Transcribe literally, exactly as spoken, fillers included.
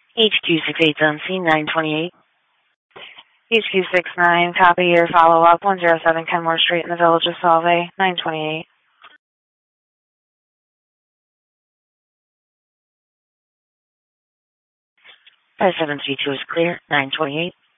H Q six eight Duncy, nine twenty-eight. H Q six nine, copy your follow-up, one oh seven Kenmore Street in the Village of Solvay, nine twenty-eight. five seven three two is clear, nine twenty-eight.